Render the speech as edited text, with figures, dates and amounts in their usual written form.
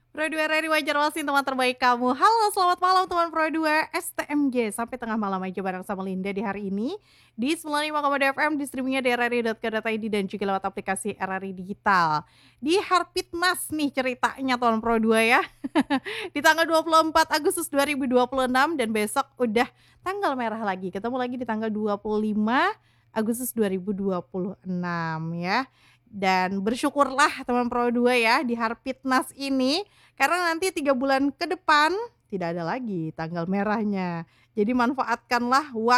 Pro 2 RRI Wajar Wasin teman terbaik kamu. Halo selamat malam teman Pro 2 STMJ. Sampai tengah malam aja bareng sama Linda di hari ini. Di 95,2 FM di streamingnya di rri.co.id dan juga lewat aplikasi RRI Digital. Di Harpitnas nih ceritanya teman Pro 2 ya. Di tanggal 24 Agustus 2026 dan besok udah tanggal merah lagi. Ketemu lagi di tanggal 25 Agustus 2026 ya. Dan bersyukurlah teman Pro 2 ya di Harpitnas ini karena nanti 3 bulan ke depan tidak ada lagi tanggal merahnya. Jadi manfaatkanlah